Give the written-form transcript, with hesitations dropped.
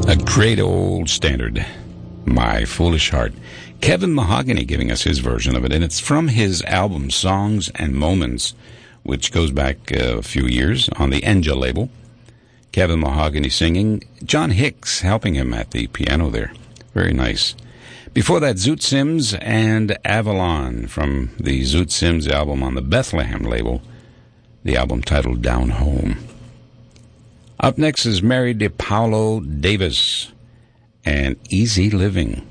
A great old standard, My Foolish Heart. Kevin Mahogany giving us his version of it, and it's from his album Songs and Moments, which goes back a few years on the Enja label. Kevin Mahogany singing, John Hicks helping him at the piano there. Very nice. Before that, Zoot Sims and Avalon from the Zoot Sims album on the Bethlehem label, the album titled Down Home. Up next is Mary DePaulo Davis and Easy Living.